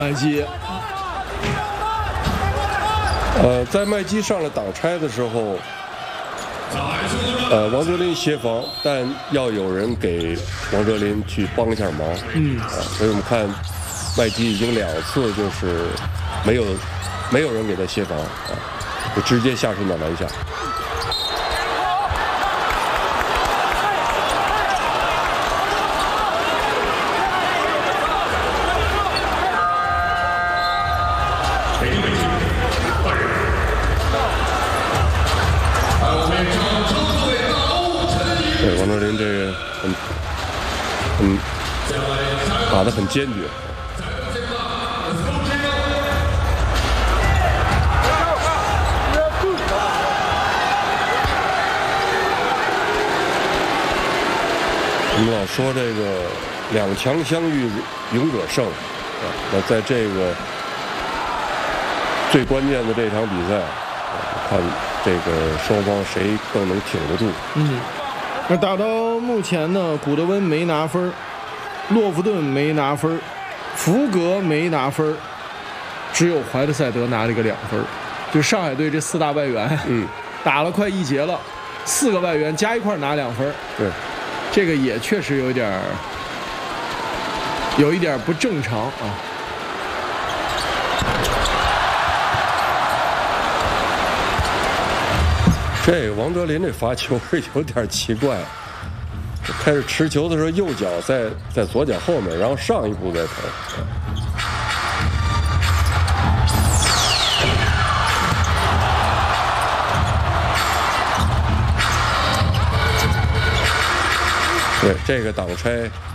麦基， 在麦基上了挡拆的时候，王哲林协防，但要有人给王哲林去帮一下忙。所以我们看麦基已经2次就是没有人给他协防就直接下身打篮下。对，王哲林这个打得很坚决。我们老说这个2强相遇，勇者胜那在这个最关键的这场比赛，看这个双方谁更能挺得住。 那打到目前呢，古德温没拿分，洛夫顿没拿分，福格没拿分，只有怀特塞德拿了一个2分。就上海队这4大外援，打了快1节了，4个外援加一块拿2分。 对，这个也确实有一点不正常啊。 这个王哲林这罚球是有点奇怪，开始持球的时候右脚在左脚后面，然后上一步再投。对，这个挡拆